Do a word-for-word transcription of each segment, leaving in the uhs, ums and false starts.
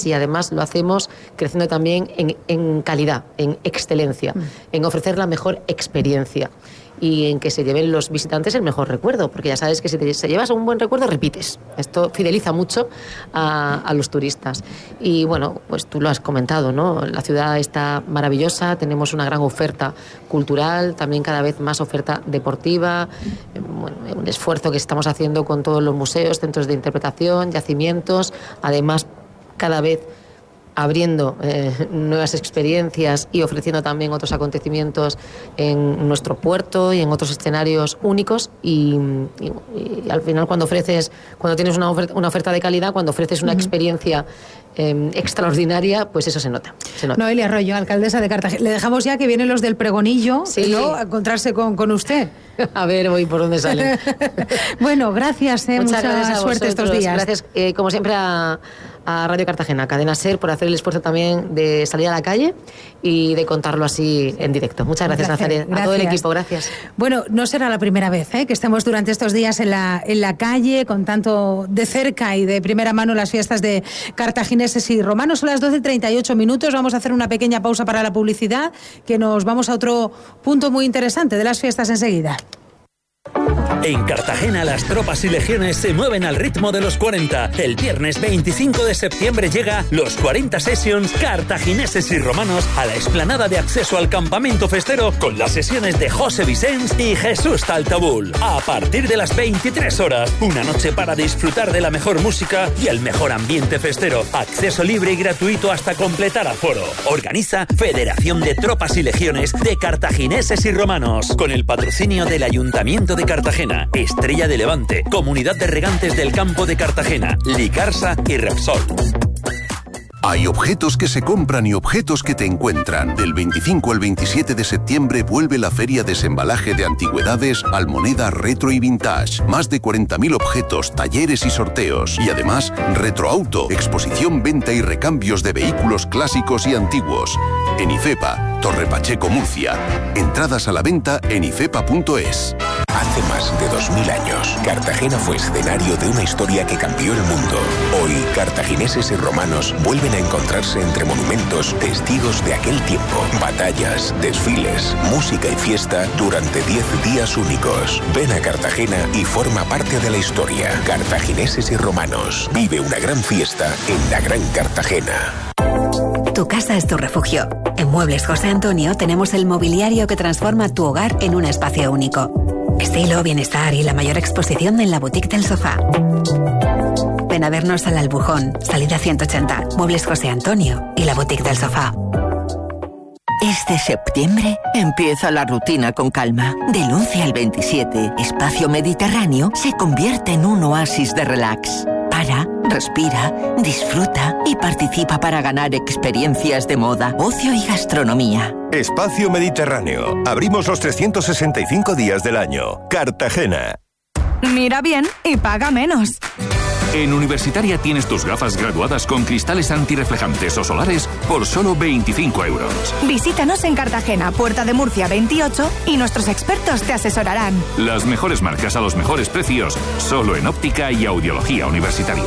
si además lo hacemos creciendo también en, en calidad, en excelencia, mm. en ofrecer la mejor experiencia y en que se lleven los visitantes el mejor recuerdo, porque ya sabes que si te si llevas un buen recuerdo, repites. Esto fideliza mucho a, a los turistas. Y bueno, pues tú lo has comentado, ¿no? La ciudad está maravillosa, tenemos una gran oferta cultural, también cada vez más oferta deportiva, bueno, un esfuerzo que estamos haciendo con todos los museos, centros de interpretación, yacimientos, además cada vez abriendo eh, nuevas experiencias y ofreciendo también otros acontecimientos en nuestro puerto y en otros escenarios únicos y, y, y al final cuando ofreces, cuando tienes una oferta, una oferta de calidad, cuando ofreces una uh-huh. experiencia eh, extraordinaria, pues eso se nota, se nota. Noelia Arroyo, alcaldesa de Cartagena. Le dejamos ya que vienen los del pregonillo, sí. ¿no? A encontrarse con, con usted. A ver, voy por dónde salen. Bueno, gracias, eh, mucha mucha suerte estos días. Gracias, eh, como siempre, a a Radio Cartagena, Cadena SER, por hacer el esfuerzo también de salir a la calle y de contarlo así en directo. Muchas gracias, Nazaret, a todo el equipo, gracias. Bueno, no será la primera vez ¿eh? que estemos durante estos días en la, en la calle, con tanto de cerca y de primera mano las fiestas de cartagineses y romanos. Son las doce treinta y ocho minutos, vamos a hacer una pequeña pausa para la publicidad, que nos vamos a otro punto muy interesante de las fiestas enseguida. En Cartagena las tropas y legiones se mueven al ritmo de los cuarenta. El viernes veinticinco de septiembre llega los cuarenta Sessions cartagineses y romanos a la explanada de acceso al campamento festero con las sesiones de José Vicens y Jesús Taltabul. A partir de las veintitrés horas, una noche para disfrutar de la mejor música y el mejor ambiente festero. Acceso libre y gratuito hasta completar aforo. Organiza Federación de Tropas y Legiones de Cartagineses y Romanos con el patrocinio del Ayuntamiento de Cartagena, Estrella de Levante, Comunidad de Regantes del Campo de Cartagena, Licarsa y Repsol. Hay objetos que se compran y objetos que te encuentran. Del veinticinco al veintisiete de septiembre vuelve la Feria Desembalaje de Antigüedades, Almoneda, Retro y Vintage. Más de cuarenta mil objetos, talleres y sorteos. Y además, Retroauto, exposición, venta y recambios de vehículos clásicos y antiguos. En IFEPA, Torre Pacheco, Murcia. Entradas a la venta en ifepa punto es. Hace más de dos mil años, Cartagena fue escenario de una historia que cambió el mundo. Hoy, cartagineses y romanos vuelven a encontrarse entre monumentos, testigos de aquel tiempo. Batallas, desfiles, música y fiesta durante diez días únicos. Ven a Cartagena y forma parte de la historia. Cartagineses y romanos. Vive una gran fiesta en la Gran Cartagena. Tu casa es tu refugio. En Muebles José Antonio tenemos el mobiliario que transforma tu hogar en un espacio único. Estilo, bienestar y la mayor exposición en la boutique del sofá. Ven a vernos al Albujón, salida ciento ochenta, Muebles José Antonio y la boutique del sofá. Este septiembre empieza la rutina con calma. Del once al veintisiete, Espacio Mediterráneo se convierte en un oasis de relax. Para, respira, disfruta y participa para ganar experiencias de moda, ocio y gastronomía. Espacio Mediterráneo. Abrimos los trescientos sesenta y cinco días del año. Cartagena. Mira bien y paga menos. En Universitaria tienes tus gafas graduadas con cristales antirreflejantes o solares por solo veinticinco euros. Visítanos en Cartagena, Puerta de Murcia veintiocho y nuestros expertos te asesorarán. Las mejores marcas a los mejores precios, solo en óptica y audiología universitaria.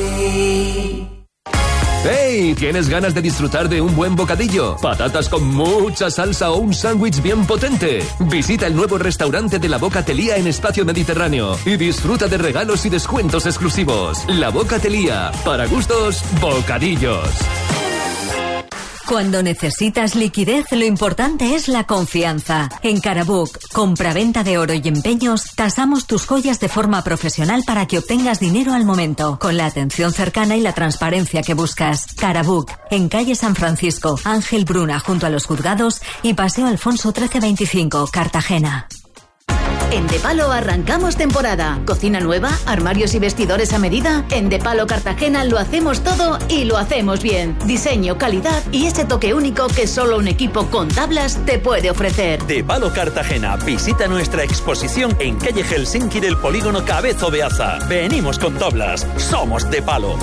¡Hey! ¿Tienes ganas de disfrutar de un buen bocadillo? ¿Patatas con mucha salsa o un sándwich bien potente? Visita el nuevo restaurante de La Bocatelía en Espacio Mediterráneo y disfruta de regalos y descuentos exclusivos. La Bocatelía, para gustos, bocadillos. Cuando necesitas liquidez, lo importante es la confianza. En Carabook, compraventa de oro y empeños, tasamos tus joyas de forma profesional para que obtengas dinero al momento, con la atención cercana y la transparencia que buscas. Carabook, en calle San Francisco, Ángel Bruna, junto a los juzgados, y Paseo Alfonso trece veinticinco, Cartagena. En De Palo arrancamos temporada. Cocina nueva, armarios y vestidores a medida. En De Palo Cartagena lo hacemos todo y lo hacemos bien. Diseño, calidad y ese toque único que solo un equipo con tablas te puede ofrecer. De Palo Cartagena. Visita nuestra exposición en calle Helsinki del polígono Cabezo Beaza. Venimos con tablas. Somos De Palo.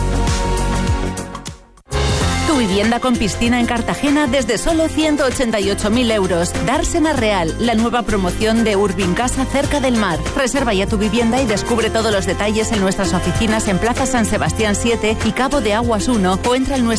Tu vivienda con piscina en Cartagena desde solo ciento ochenta y ocho mil euros. Dársena Real, la nueva promoción de Urbin Casa cerca del mar. Reserva ya tu vivienda y descubre todos los detalles en nuestras oficinas en Plaza San Sebastián siete y Cabo de Aguas uno o entra en nuestra